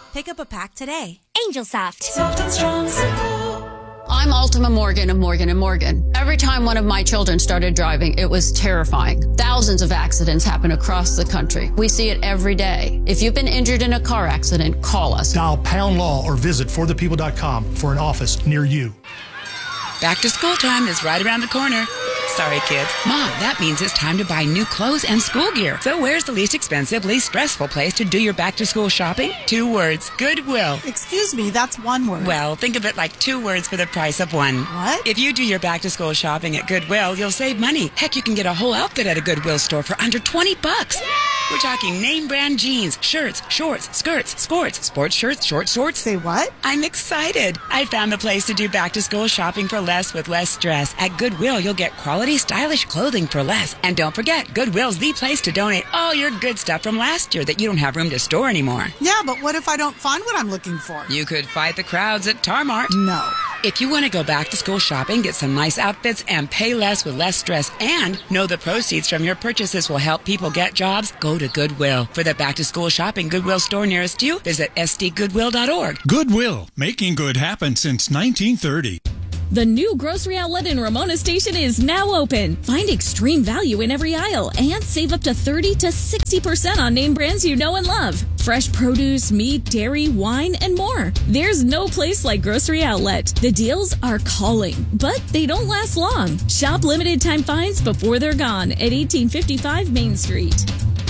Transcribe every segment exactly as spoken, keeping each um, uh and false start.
Pick up a pack today. Angel Soft. Soft and strong, simple. I'm Ultima Morgan of Morgan and Morgan. Every time one of my children started driving, it was terrifying. Thousands of accidents happen across the country. We see it every day. If you've been injured in a car accident, call us. Dial Pound Law or visit for the people dot com for an office near you. Back to school time is right around the corner. Sorry, kids. Mom, that means it's time to buy new clothes and school gear. So where's the least expensive, least stressful place to do your back-to-school shopping? Two words. Goodwill. Excuse me, that's one word. Well, think of it like two words for the price of one. What? If you do your back-to-school shopping at Goodwill, you'll save money. Heck, you can get a whole outfit at a Goodwill store for under twenty bucks. We're talking name brand jeans, shirts, shorts, skirts, skirts, sports shirts, short shorts. Say what? I'm excited. I found the place to do back-to-school shopping for less with less stress. At Goodwill, you'll get quality, stylish clothing for less. And don't forget, Goodwill's the place to donate all your good stuff from last year that you don't have room to store anymore. Yeah, but what if I don't find what I'm looking for? You could fight the crowds at Tarmart. No. If you want to go back to school shopping, get some nice outfits, and pay less with less stress, and know the proceeds from your purchases will help people get jobs, go to Goodwill. For the back to school shopping Goodwill store nearest you, visit s d goodwill dot org. Goodwill, making good happen since nineteen thirty. The new grocery outlet in Ramona Station is now open. Find extreme value in every aisle and save up to thirty to sixty percent on name brands you know and love. Fresh produce, meat, dairy, wine, and more. There's no place like Grocery Outlet. The deals are calling, but they don't last long. Shop limited time finds before they're gone at eighteen fifty-five Main Street.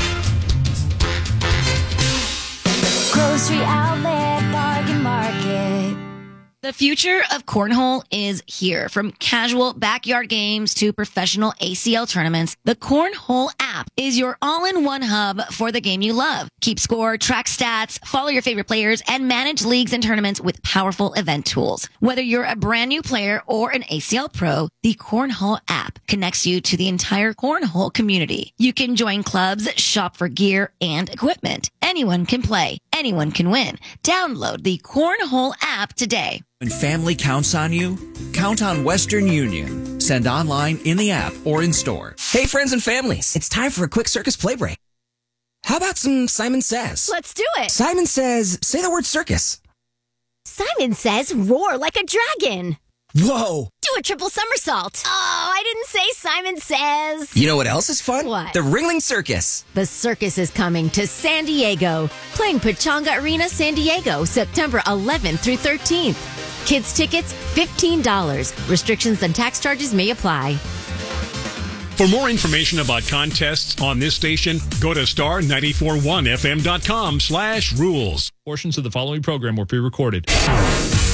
Grocery Outlet Bargain Market. The future of cornhole is here. From casual backyard games to professional A C L tournaments, the Cornhole app is your all-in-one hub for the game you love. Keep score, track stats, follow your favorite players, and manage leagues and tournaments with powerful event tools. Whether you're a brand new player or an A C L pro, the Cornhole app connects you to the entire cornhole community. You can join clubs, shop for gear and equipment. Anyone can play. Anyone can win. Download the Cornhole app today. When family counts on you, count on Western Union. Send online, in the app, or in store. Hey, friends and families, it's time for a quick circus play break. How about some Simon Says? Let's do it. Simon Says, say the word circus. Simon Says, roar like a dragon. Whoa. Do a triple somersault. Oh, I didn't say Simon Says. You know what else is fun? What? The Ringling Circus. The circus is coming to San Diego. Playing Pechanga Arena, San Diego, September eleventh through thirteenth. Kids tickets, fifteen dollars. Restrictions and tax charges may apply. For more information about contests on this station, go to star nine four one f m dot com slash rules. Portions of the following program were pre-recorded.